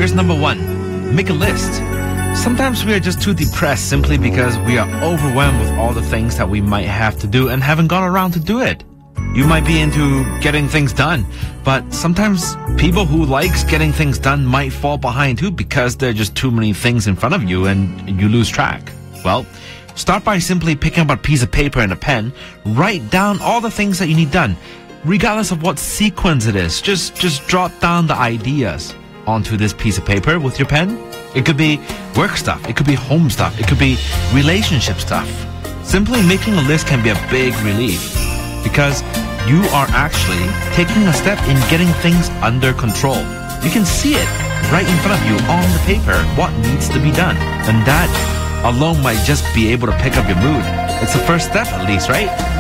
here's number 1. Make a list. Sometimes we are just too depressed simply because we are overwhelmed with all the things that we might have to do and haven't gone around to do it. You might be into getting things done, but sometimes people who likes getting things done might fall behind too because there are just too many things in front of you and you lose track. Well, start by simply picking up a piece of paper and a pen. Write down all the things that you need done, regardless of what sequence it is. Just jot down the ideas onto this piece of paper with your pen. It could be work stuff, it could be home stuff, it could be relationship stuff. Simply making a list can be a big relief because you are actually taking a step in getting things under control. You can see it right in front of you on the paper, what needs to be done. And that alone might just be able to pick up your mood. It's the first step at least, right?